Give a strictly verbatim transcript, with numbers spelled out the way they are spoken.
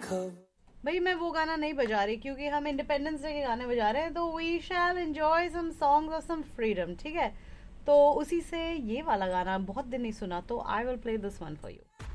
भाई मैं वो गाना नहीं बजा रही क्योंकि हम इंडिपेंडेंस डे के गाने बजा रहे हैं, तो we shall enjoy some songs of some freedom, ठीक है। तो उसी से ये वाला गाना बहुत दिन नहीं सुना, तो I will play this one for you.